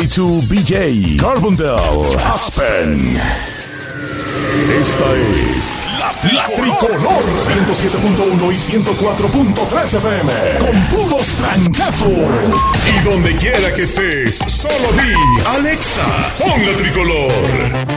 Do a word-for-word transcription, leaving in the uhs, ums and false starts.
dos B J, Carbondale, Aspen. Esta es la, la Tricolor ciento siete punto uno y ciento cuatro punto tres F M con puros trancazos. Y donde quiera que estés, solo di Alexa, pon la Tricolor.